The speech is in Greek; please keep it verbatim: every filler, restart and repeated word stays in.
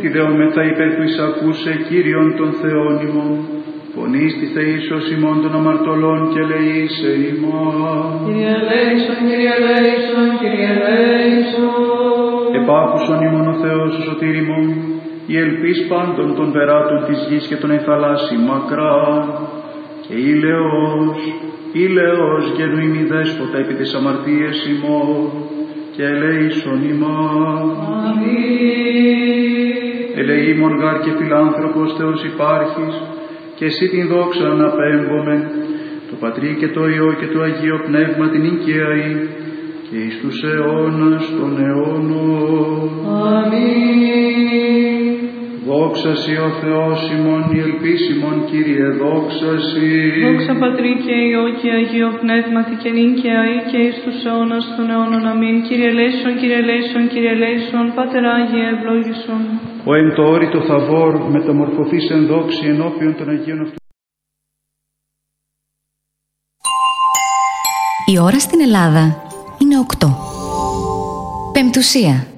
επιδεόμεθα υπέρ του εισακούσε Κύριον των Θεών ημών, φωνής της Θεήσος ημών των αμαρτωλών και ελεήσε ημών. Κύριε ελέησον, Κύριε ελέησον, Κύριε ελέησον. Επάκουσον ημών ο Θεός ο σωτήρ ημών, η ελπίς πάντων των περάτων της γης και των ενθαλάσσι μακράν, και ήλαιος, ήλαιος γεννού ημι δέσποτα επί τις αμαρτίες ημών, και ελέησον ημών. Αμήν. Ελεήμων γάρ και φιλάνθρωπος Θεός υπάρχεις, και εσύ την δόξα αναπέμπομεν, το Πατρί και το Υιό και το Αγίο Πνεύμα την οικιαή, και εις τους αιώνας των αιώνων. Αμήν. Δόξα σοι ο Θεός ημών, η ελπίς ημών, Κύριε, δόξα σοι. Δόξα Πατρί και Υιό και Αγίο Πνεύματι και νυν και αεί και εις τους αιώνας των αιώνων. Αμήν. Κύριε ελέησον, Κύριε ελέησον, Κύριε ελέησον, Πάτερ Άγιε ευλόγησον. Ο εν το όρητο Θαβόρ μεταμορφωθείς εν δόξη ενώπιον των Αγίων αυτού. Η ώρα στην Ελλάδα είναι οκτώ. Πεμπτουσία.